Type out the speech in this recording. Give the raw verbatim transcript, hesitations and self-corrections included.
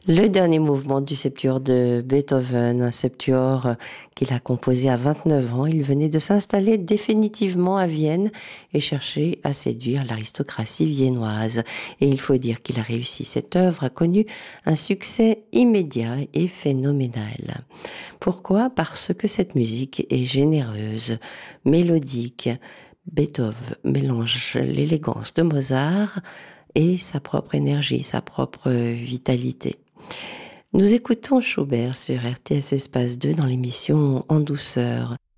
Le dernier mouvement du septuor de Beethoven, un septuor qu'il a composé à vingt-neuf ans. Il venait de s'installer définitivement à Vienne et chercher à séduire l'aristocratie viennoise. Et il faut dire qu'il a réussi. Cette œuvre a connu un succès immédiat et phénoménal. Pourquoi ? Parce que cette musique est généreuse, mélodique. Beethoven mélange l'élégance de Mozart et sa propre énergie, sa propre vitalité. Nous écoutons Schubert sur R T S Espace deux dans l'émission En douceur.